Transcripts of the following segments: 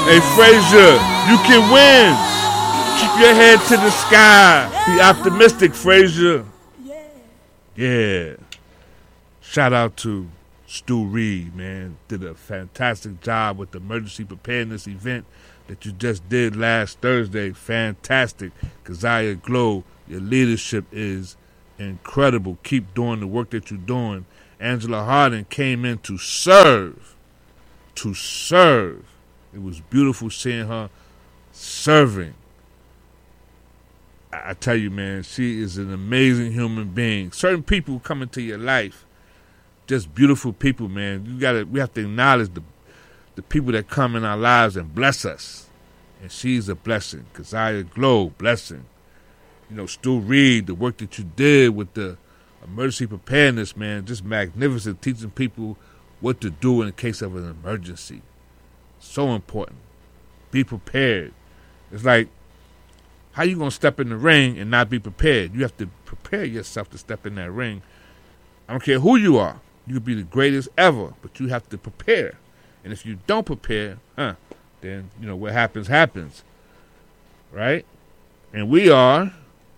Hey, Frazier, you can win. Keep your head to the sky. Be optimistic, Frazier. Yeah. Shout out to Stu Reed, man. Did a fantastic job with the emergency preparedness event that you just did last Thursday. Fantastic. Keziah Glow, your leadership is incredible. Keep doing the work that you're doing. Angela Hardin came in to serve. To serve. It was beautiful seeing her serving. I tell you, man, she is an amazing human being. Certain people come into your life, just beautiful people, man. We have to acknowledge the people that come in our lives and bless us. And she's a blessing. Keziah Glow, blessing. You know, Stu Reed, the work that you did with the emergency preparedness, man, just magnificent, teaching people what to do in case of an emergency. So important. Be prepared. It's like, how you going to step in the ring and not be prepared? You have to prepare yourself to step in that ring. I don't care who you are. You could be the greatest ever, but you have to prepare. And if you don't prepare, then, you know, what happens, happens. Right? And we are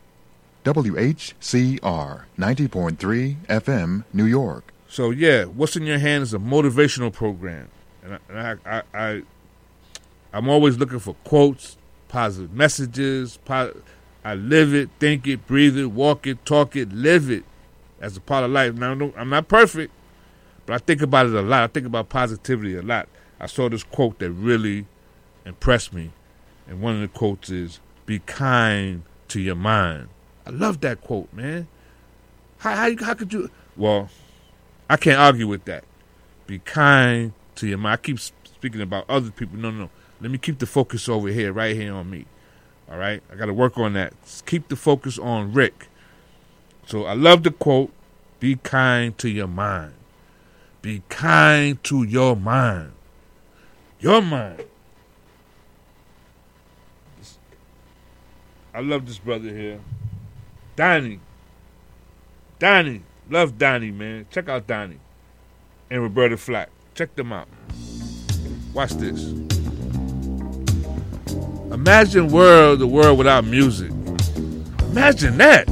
WHCR 90.3 FM, New York. So, yeah, What's in Your Hand is a motivational program. And I'm always looking for quotes, positive messages. I live it, think it, breathe it, walk it, talk it, live it as a part of life. Now, I'm not perfect, but I think about it a lot. I think about positivity a lot. I saw this quote that really impressed me, and one of the quotes is, "Be kind to your mind." I love that quote, man. How could you? Well, I can't argue with that. Be kind to your mind. I keep speaking about other people. No. Let me keep the focus over here, right here on me. All right? I got to work on that. Keep the focus on Rick. So I love the quote, be kind to your mind. Be kind to your mind. Your mind. I love this brother here. Donnie. Love Donnie, man. Check out Donnie and Roberta Flack. Check them out. Watch this. Imagine the world without music. Imagine that.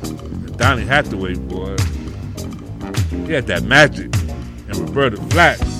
Donnie Hathaway, boy. He had that magic. And Roberta Flack.